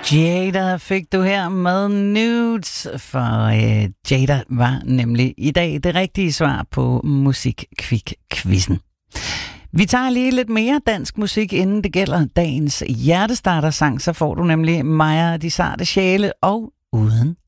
Jada fik du her med Nudes, for Jada var nemlig i dag det rigtige svar på Musikquizzen. Vi tager lige lidt mere dansk musik, inden det gælder dagens hjertestarter-sang, så får du nemlig Maja de Sarte Sjæle og Uden